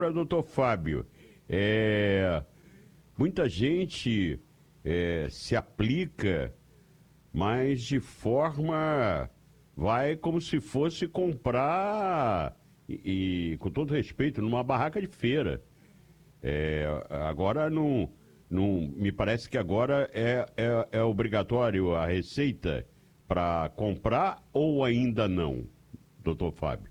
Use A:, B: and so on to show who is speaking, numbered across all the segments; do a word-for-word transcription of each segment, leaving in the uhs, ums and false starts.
A: Agora, doutor Fábio, é, muita gente é, se aplica, mas de forma, vai como se fosse comprar, e, e, com todo respeito, numa barraca de feira. É, agora não, não, me parece que agora é, é, é obrigatório a receita para comprar ou ainda não, doutor Fábio?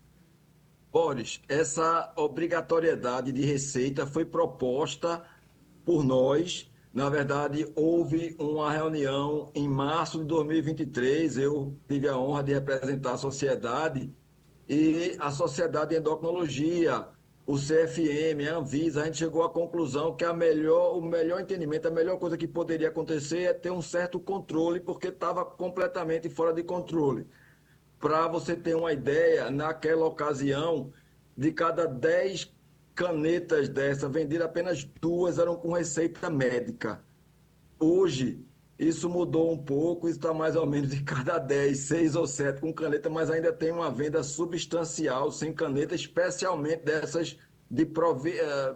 B: Boris, essa obrigatoriedade de receita foi proposta por nós. Na verdade, houve uma reunião em março de dois mil e vinte e três. Eu tive a honra de representar a sociedade e a Sociedade de Endocrinologia, o C F M, a Anvisa. A gente chegou à conclusão que a melhor, o melhor entendimento, a melhor coisa que poderia acontecer é ter um certo controle, porque estava completamente fora de controle. Para você ter uma ideia, naquela ocasião, de cada dez canetas dessa, vendidas apenas duas eram com receita médica. Hoje, isso mudou um pouco, isso está mais ou menos de cada dez, seis ou sete com caneta, mas ainda tem uma venda substancial sem caneta, especialmente dessas de, provi eh,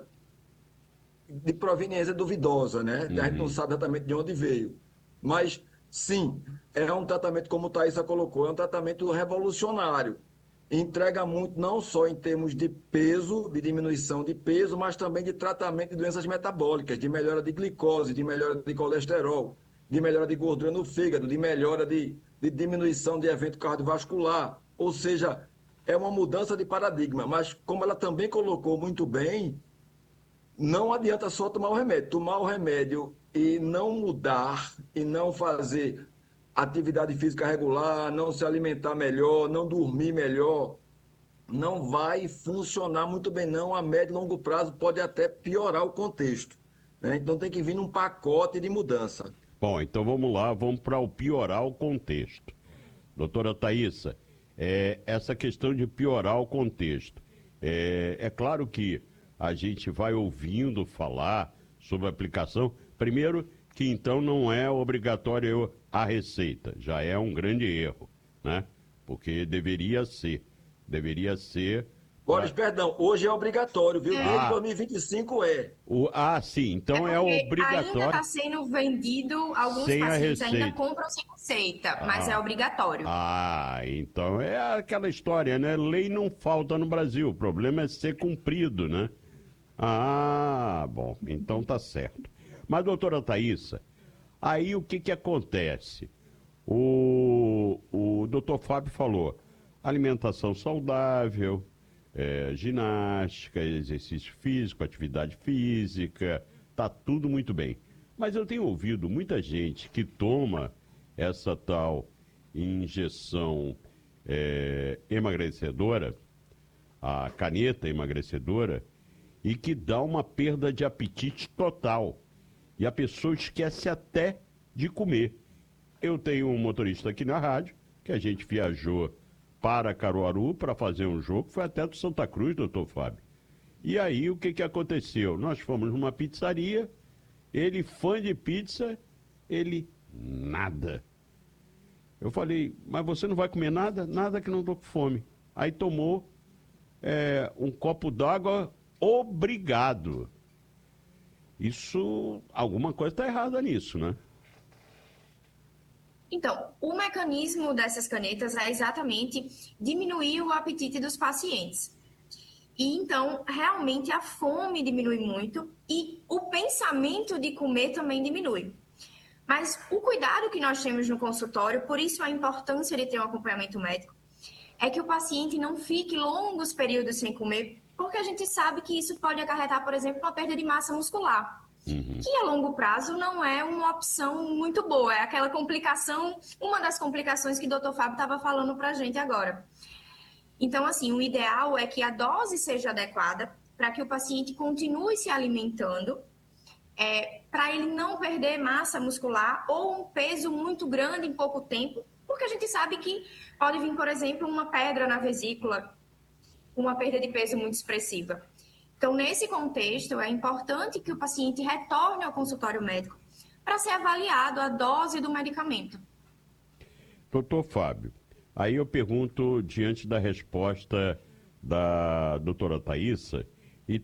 B: de proveniência duvidosa, né? A gente não
A: Uhum.
B: sabe exatamente de onde veio. Mas, sim, é um tratamento, como o Thaisa colocou, é um tratamento revolucionário. Entrega muito, não só em termos de peso, de diminuição de peso, mas também de tratamento de doenças metabólicas, de melhora de glicose, de melhora de colesterol, de melhora de gordura no fígado, de melhora de, de diminuição de evento cardiovascular. Ou seja, é uma mudança de paradigma. Mas, como ela também colocou muito bem, não adianta só tomar o remédio. Tomar o remédio e não mudar, e não fazer atividade física regular, não se alimentar melhor, não dormir melhor, não vai funcionar muito bem, não. A médio e longo prazo pode até piorar o contexto, né? Então tem que vir num pacote de mudança.
A: Bom, então vamos lá, vamos para o piorar o contexto. Doutora Thaisa, é, essa questão de piorar o contexto. É, é claro que a gente vai ouvindo falar sobre a aplicação. Primeiro, que então não é obrigatório a receita, já é um grande erro, né? Porque deveria ser. Deveria ser
B: Boris,
A: para.
B: perdão, hoje é obrigatório, viu? Desde
A: Ah,
B: dois mil e vinte e cinco é.
A: o... ah, sim,
C: É
A: então é
C: porque ainda
A: obrigatório
C: está sendo vendido, alguns
A: sem a
C: pacientes ainda
A: receita.
C: compram sem receita, mas é
A: Ah,
C: obrigatório.
A: ah, então é aquela história, né? Lei não falta no Brasil, o problema é ser cumprido, né? Ah, bom, então tá certo. Mas, doutora Thaisa, aí o que que acontece? O, o doutor Fábio falou, alimentação saudável, é, ginástica, exercício físico, atividade física, tá tudo muito bem. Mas eu tenho ouvido muita gente que toma essa tal injeção é, emagrecedora, a caneta emagrecedora, e que dá uma perda de apetite total. E a pessoa esquece até de comer. Eu tenho um motorista aqui na rádio, que a gente viajou para Caruaru para fazer um jogo, foi até do Santa Cruz, doutor Fábio. E aí, o que que aconteceu? Nós fomos numa pizzaria, ele, fã de pizza, ele, nada. Eu falei, mas você não vai comer nada? Nada, que não tô com fome. Aí tomou é, um copo d'água, obrigado. Isso, alguma coisa está errada nisso, né?
C: Então, o mecanismo dessas canetas é exatamente diminuir o apetite dos pacientes. E então, realmente, a fome diminui muito e o pensamento de comer também diminui. Mas o cuidado que nós temos no consultório, por isso a importância de ter um acompanhamento médico, é que o paciente não fique longos períodos sem comer, porque a gente sabe que isso pode acarretar, por exemplo, uma perda de massa muscular,
A: Uhum.
C: que a longo prazo não é uma opção muito boa. É aquela complicação, uma das complicações que o doutor Fábio estava falando para a gente agora. Então, assim, o ideal é que a dose seja adequada para que o paciente continue se alimentando, é, para ele não perder massa muscular ou um peso muito grande em pouco tempo, porque a gente sabe que pode vir, por exemplo, uma pedra na vesícula, uma perda de peso muito expressiva. Então, nesse contexto, é importante que o paciente retorne ao consultório médico para ser avaliado a dose do medicamento.
A: Doutor Fábio, aí eu pergunto, diante da resposta da doutora Thaisa,